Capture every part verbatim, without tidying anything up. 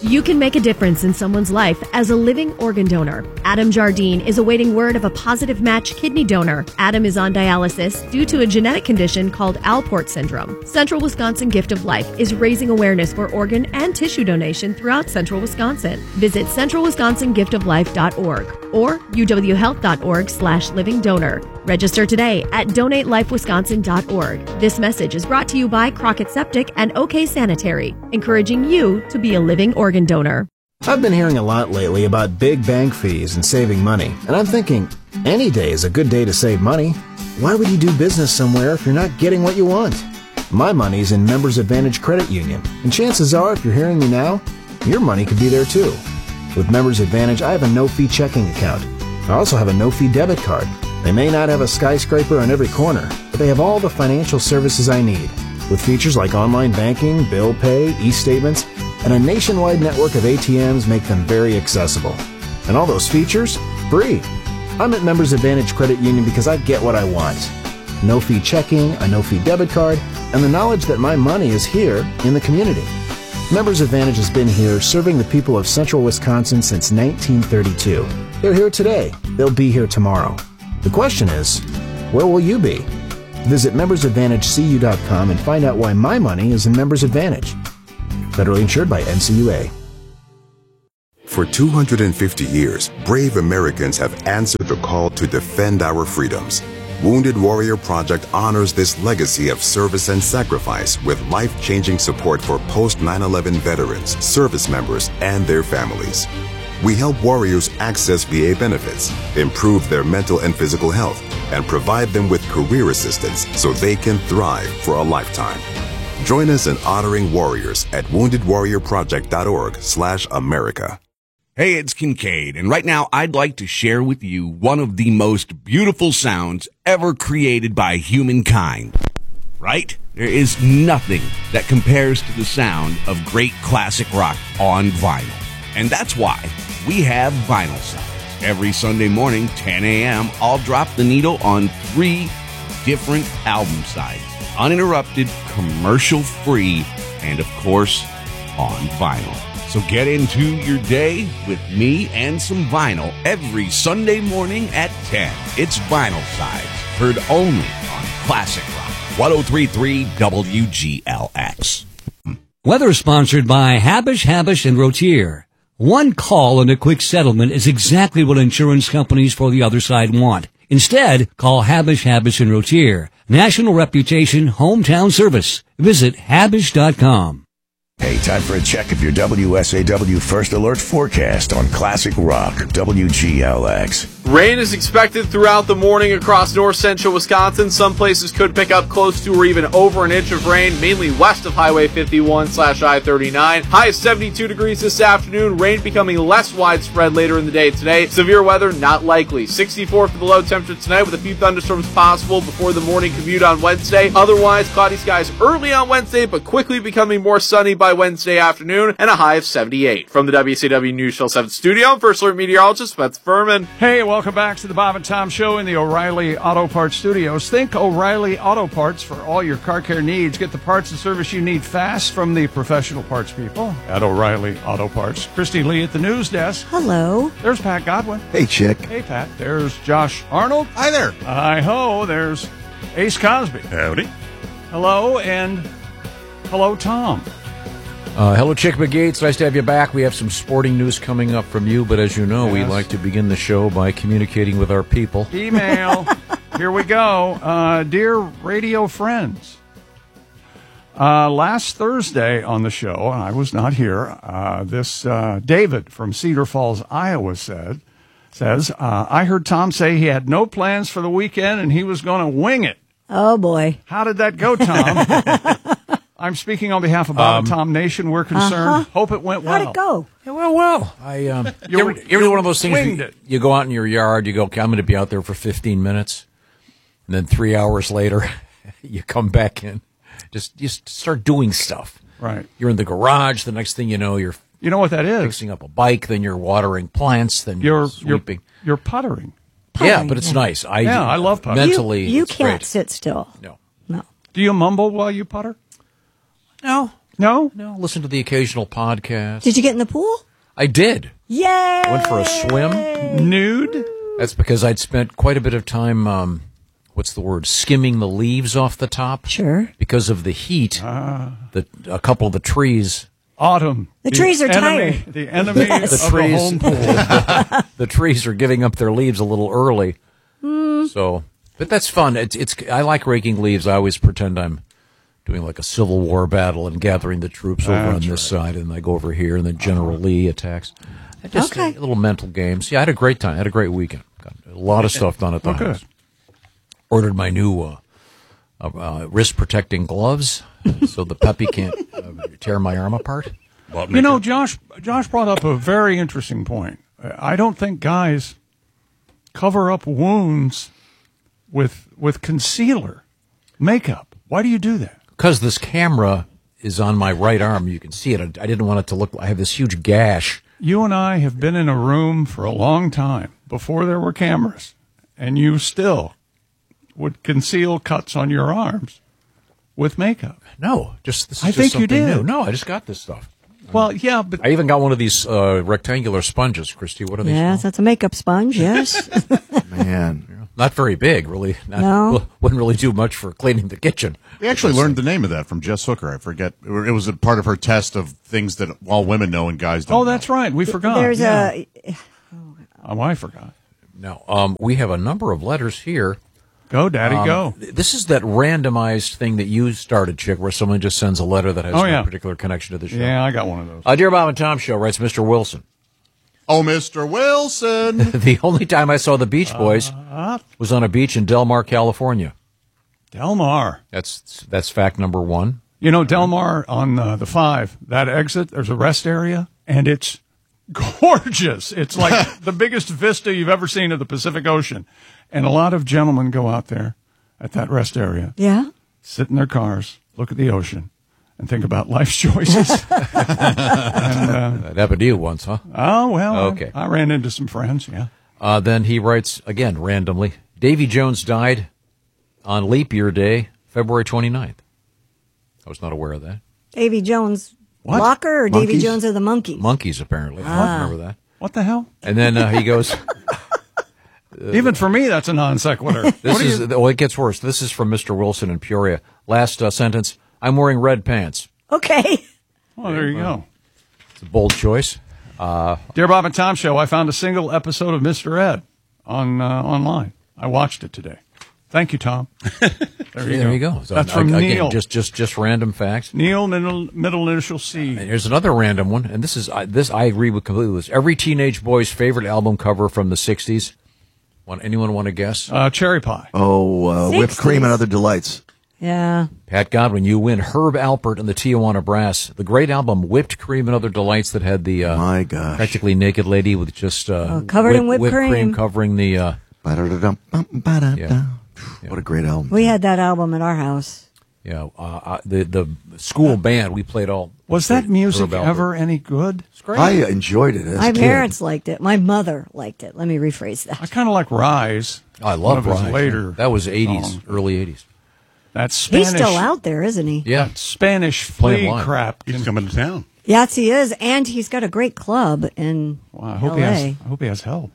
You can make a difference in someone's life as a living organ donor. Adam Jardine is awaiting word of a positive match kidney donor. Adam is on dialysis due to a genetic condition called Alport syndrome. Central Wisconsin Gift of Life is raising awareness for organ and tissue donation throughout Central Wisconsin. Visit central wisconsin gift of life dot org or u w health dot org slash living donor. Register today at donate life wisconsin dot org. This message is brought to you by Crockett Septic and OK Sanitary, encouraging you to be a living organ donor. I've been hearing a lot lately about big bank fees and saving money, and I'm thinking, any day is a good day to save money. Why would you do business somewhere if you're not getting what you want? My money's in Members Advantage Credit Union, and chances are, if you're hearing me now, your money could be there too. With Members Advantage, I have a no-fee checking account. I also have a no-fee debit card. They may not have a skyscraper on every corner, but they have all the financial services I need, with features like online banking, bill pay, e-statements, and a nationwide network of A T Ms make them very accessible. And all those features, free. I'm at Members Advantage Credit Union because I get what I want. No-fee checking, a no-fee debit card, and the knowledge that my money is here in the community. Members Advantage has been here serving the people of Central Wisconsin since nineteen thirty-two. They're here today. They'll be here tomorrow. The question is, where will you be? Visit members advantage c u dot com and find out why my money is in Members Advantage. Federally insured by N C U A. For two hundred fifty years, brave Americans have answered the call to defend our freedoms. Wounded Warrior Project honors this legacy of service and sacrifice with life-changing support for post nine eleven veterans, service members, and their families. We help warriors access V A benefits, improve their mental and physical health, and provide them with career assistance so they can thrive for a lifetime. Join us in honoring warriors at wounded warrior project dot org slash America. Hey, it's Kincaid, and right now I'd like to share with you one of the most beautiful sounds ever created by humankind. Right? There is nothing that compares to the sound of great classic rock on vinyl. And that's why we have Vinyl Sides. Every Sunday morning, ten a.m., I'll drop the needle on three different album sides. Uninterrupted, commercial-free, and of course, on vinyl. So get into your day with me and some vinyl every Sunday morning at ten. It's Vinyl Sides, heard only on Classic Rock, one oh three point three W G L X. Weather sponsored by Habish, Habish and Rotier. One call and a quick settlement is exactly what insurance companies for the other side want. Instead, call Habish, Habish and Rotier. National reputation, hometown service. Visit habish dot com. Hey, time for a check of your W S A W First Alert forecast on Classic Rock, W G L X. Rain is expected throughout the morning across north central Wisconsin. Some places could pick up close to or even over an inch of rain, mainly west of Highway fifty-one slash I thirty-nine. High is seventy-two degrees this afternoon. Rain becoming less widespread later in the day today. Severe weather not likely. sixty-four for the low temperature tonight with a few thunderstorms possible before the morning commute on Wednesday. Otherwise, cloudy skies early on Wednesday, but quickly becoming more sunny by Wednesday afternoon, and a high of seventy-eight. From the W C W News Channel seven studio, I'm First Alert meteorologist Spencer Furman. Hey, welcome back to the Bob and Tom Show in the O'Reilly Auto Parts Studios. Think O'Reilly Auto Parts for all your car care needs. Get the parts and service you need fast from the professional parts people at O'Reilly Auto Parts. Christy Lee at the news desk. Hello. There's Pat Godwin. Hey, Chick. Hey, Pat. There's Josh Arnold. Hi there. Hi-ho. There's Ace Cosby. Howdy. Hello, and hello, Tom. Uh, hello, Chick McGee. Nice to have you back. We have some sporting news coming up from you, but as you know, yes, we like to begin the show by communicating with our people. Email. Here we go. Uh, dear radio friends, uh, last Thursday on the show, I was not here, uh, this uh, David from Cedar Falls, Iowa said, says, uh, I heard Tom say he had no plans for the weekend and he was going to wing it. Oh, boy. How did that go, Tom? I'm speaking on behalf of Bob um, and Tom Nation. We're concerned. Uh-huh. Hope it went well. How'd it go? It went well. I, um, you ever, you ever one of those things you, it. you go out in your yard, you go, okay, I'm going to be out there for fifteen minutes. And then three hours later, you come back in. Just, just start doing stuff. Right. You're in the garage. The next thing you know, you're you know what that is? fixing up a bike. Then you're watering plants. Then you're, you're sweeping. You're, you're puttering. puttering. Yeah, but it's yeah. nice. I yeah, do, I love puttering. Mentally, You, you it's can't great. sit still. No. No. Do you mumble while you putter? No. No? No, listen to the occasional podcast. Did you get in the pool? I did. Yay! Went for a swim. Nude? That's because I'd spent quite a bit of time, um, what's the word, skimming the leaves off the top. Sure. Because of the heat, Ah. the, a couple of the trees. Autumn. The trees are enemy, tired. The enemy Yes. of The trees, the home pool. the trees are giving up their leaves a little early. Mm. So, but that's fun. It's, it's, I like raking leaves. I always pretend I'm doing like a Civil War battle and gathering the troops over That's on this right. side, and I go over here, and then General Lee attacks. I Just Okay. uh, little mental games. Yeah, I had a great time. I had a great weekend. Got a lot of stuff done at the Oh, good. house. Ordered my new uh, uh, uh, wrist protecting gloves, so the puppy can't uh, tear my arm apart. You know, Josh Josh brought up a very interesting point. I don't think guys cover up wounds with with concealer, makeup. Why do you do that? Because this camera is on my right arm, you can see it. I, I didn't want it to look. I have this huge gash. You and I have been in a room for a long time before there were cameras, and you still would conceal cuts on your arms with makeup. No, just this is I just think you something did. new. No, I just got this stuff. Well, yeah, but I even got one of these uh, rectangular sponges, Christy. What are these? Yes, called? that's a makeup sponge, yes. Man. Not very big, really. Not, No. Wouldn't really do much for cleaning the kitchen. We actually learned the name of that from Jess Hooker. I forget. It was a part of her test of things that all women know and guys don't. oh, that's right. We forgot. There's yeah. a... Oh, I forgot. No, um, we have a number of letters here. Go, Daddy, Um, go. This is that randomized thing that you started, Chick, where someone just sends a letter that has Oh, no yeah. particular connection to the show. Yeah, I got one of those. Uh, Dear Bob and Tom Show, writes Mister Wilson. Oh, Mister Wilson. The only time I saw the Beach Boys Uh, was on a beach in Del Mar, California. Del Mar. That's that's fact number one. You know, Del Mar on uh, the five, that exit, there's a rest area, and it's gorgeous. It's like the biggest vista you've ever seen of the Pacific Ocean. And a lot of gentlemen go out there at that rest area, Yeah? sit in their cars, look at the ocean, and think about life's choices. and, uh, That happened to you once, huh? oh, well, I- Okay. I, ran into some friends, yeah. Uh, then he writes, again, randomly, Davy Jones died on leap year day, February twenty-ninth. I was not aware of that. Davy Jones What? Walker or Davy Monkeys? Jones or the Monkeys? Monkeys, apparently. I Ah. don't remember that. What the hell? And then uh, he goes, Even for me, that's a non sequitur. this What do is, you- oh, it gets worse. This is from Mister Wilson in Peoria. Last uh, sentence, I'm wearing red pants. Okay. well, there you go. It's a bold choice. Dear Bob and Tom Show, I found a single episode of Mister Ed on uh, online. I watched it today. Thank you, Tom. There you there go. you go. So, That's from again, Neil. Just, just, just random facts. Neil, middle, middle initial C. And here's another random one, and this is I this I agree with completely with this. Every teenage boy's favorite album cover from the sixties. Want anyone want to guess? Uh, cherry pie. Oh, uh, whipped Sixties. cream and other delights. Yeah. Pat Godwin, you win. Herb Alpert and the Tijuana Brass. The great album, Whipped Cream and Other Delights, that had the uh, My gosh. practically naked lady with just uh, Oh, covered in whipped cream. covering the. Uh, Ba-da-da-dum, bum, ba-da-da. Yeah. What a great album. We had that album at our house. yeah, uh, uh, the the school band. We played all. Was that music Herb Alpert. ever any good? It's great. I enjoyed it as My a kid. parents liked it. My mother liked it. Let me rephrase that. I kind of like Rise. I One love of his Rise. later That was eighties, songs. early eighties. That Spanish, He's still out there, isn't he? Yeah, that Spanish Playing flea live. crap. He's coming to town. Yes, he is. And he's got a great club in Wow, I hope L he has. A. I hope he has help.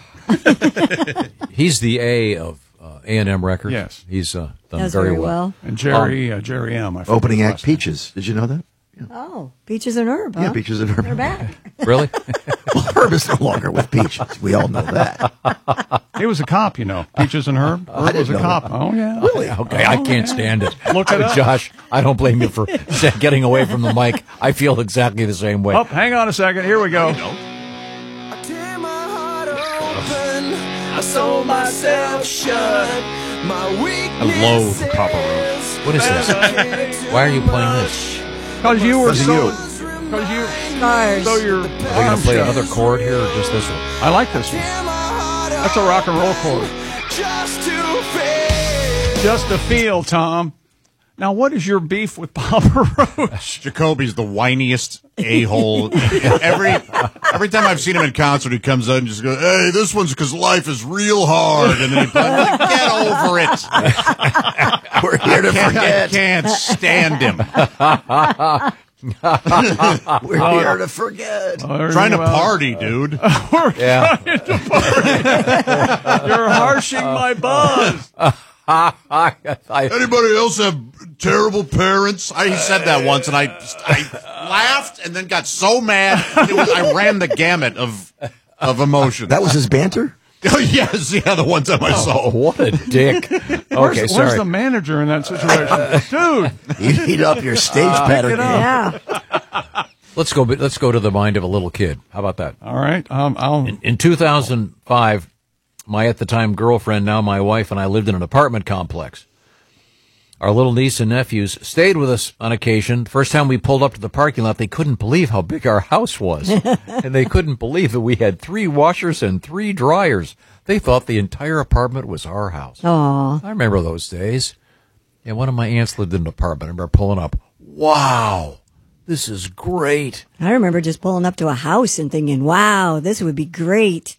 he's the A of uh, A and M Records. Yes. he's uh, done Does very very well. well. And Jerry, uh, Jerry M. I forget Opening his act last name. Peaches. Did you know that? Oh, Peaches and Herb, huh? Yeah, Peaches and Herb. They're back. Really? Well, Herb is no longer with Peaches. We all know that. He was a cop, you know. Peaches and Herb. Herb didn't was a know cop. that. Oh yeah. Really? Okay, I can't stand it. Look it up. Josh, I don't blame you for getting away from the mic. I feel exactly the same way. Oh, hang on a second. Here we go. I sold myself shut. My weakness I loathe Papa Roach. What is this? Why are you playing this? Because you were Because of so. you. Because you. Stars. So you're. Are we going to play another chord here or just this one? I like this one. That's a rock and roll chord. Just to feel. Just to feel, Tom. Now, what is your beef with Papa Roach? Jacoby's the whiniest a-hole. every every time I've seen him in concert, he comes out and just goes, "Hey, this one's because life is real hard," and then he plays, like, "Get over it." We're here to I forget. can't stand him. We're Oh, here to forget. Learning Trying to about- party, dude. We're Yeah. trying to party. You're harshing my buzz. I, Anybody else have terrible parents? I he said that once, and I I laughed and then got so mad. It was, I ran the gamut of of emotions. That was his banter? Oh, yes, yeah, the one time I saw. oh, what a dick. Okay, Where's, where's sorry. the manager in that situation? Dude, You heat up your stage pattern. it up. Yeah. Let's go. Let's go to the mind of a little kid. How about that? all right. Um, I'll. In two thousand five, my at the time girlfriend, now my wife, and I lived in an apartment complex. Our little niece and nephews stayed with us on occasion. First time we pulled up to the parking lot, they couldn't believe how big our house was. And they couldn't believe that we had three washers and three dryers. They thought the entire apartment was our house. Aw. I remember those days. And one of my aunts lived in an apartment. I remember pulling up. Wow, this is great. I remember just pulling up to a house and thinking, wow, this would be great.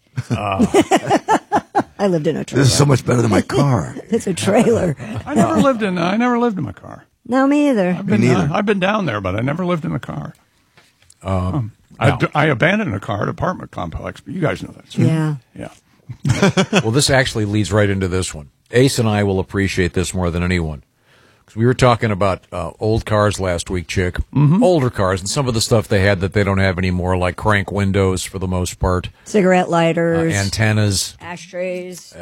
I lived in a trailer. This is so much better than my car. It's a trailer. I never lived in. I never lived in my car. No, me either. I've been. neither. Uh, I've been down there, but I never lived in a car. Um, I, d- I abandoned a car at apartment complex, but you guys know that. So. Yeah. Yeah. Well, this actually leads right into this one. Ace and I will appreciate this more than anyone. 'Cause we were talking about uh, old cars last week, Chick. Mm-hmm. Older cars and some of the stuff they had that they don't have anymore, like crank windows for the most part, Cigarette uh, lighters, antennas, ashtrays.